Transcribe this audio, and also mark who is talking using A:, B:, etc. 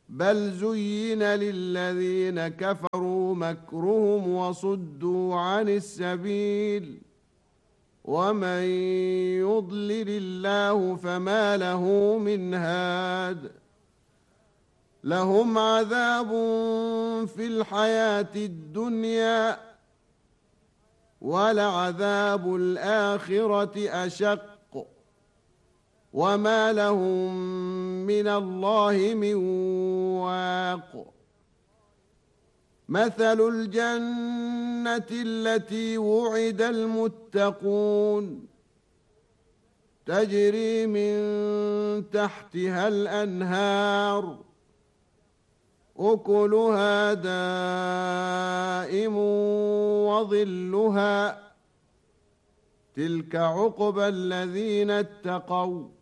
A: بل زين للذين كفروا مكرهم وصدوا عن السبيل ومن يضلل الله فما له من هاد لهم عذاب في الحياة الدنيا ولعذاب الآخرة أشق وما لهم من الله من واق مثل الجنة التي وعد المتقون تجري من تحتها الأنهار أكلها دائم وظلها تلك عقبى الذين اتقوا